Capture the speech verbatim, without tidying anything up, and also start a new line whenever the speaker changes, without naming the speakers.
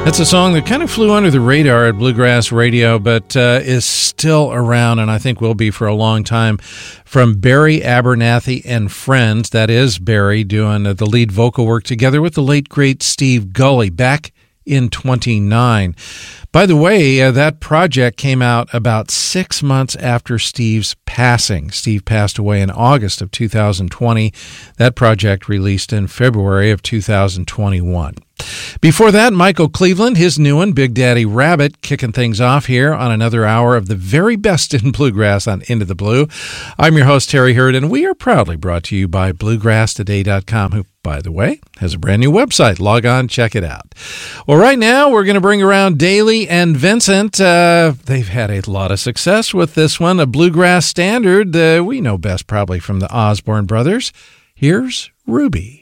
That's a song that kind of flew under the radar at Bluegrass Radio, but uh, is still around, and I think will be for a long time, from Barry Abernathy and Friends. That is Barry doing uh, the lead vocal work together with the late, great Steve Gulley back in twenty-nine. By the way, uh, that project came out about six months after Steve's passing. Steve passed away in August of two thousand twenty. That project released in February of two thousand twenty-one. Before that, Michael Cleveland, his new one, Big Daddy Rabbit, kicking things off here on another hour of the very best in bluegrass on Into the Blue. I'm your host, Terry Hurd, and we are proudly brought to you by bluegrass today dot com, who, by the way, has a brand new website. Log on, check it out. Well, right now, we're going to bring around Daly and Vincent. Uh, they've had a lot of success with this one, a bluegrass standard. Uh, we know best probably from the Osborne Brothers. Here's Ruby.